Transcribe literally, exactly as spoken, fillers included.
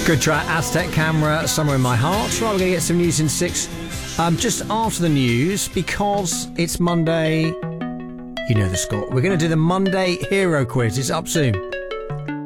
Good track, Aztec Camera, Somewhere in My Heart. Right, we're going to get some news in six. Um, just after the news, because it's Monday, you know the score. We're going to do the Monday Hero Quiz. It's up soon.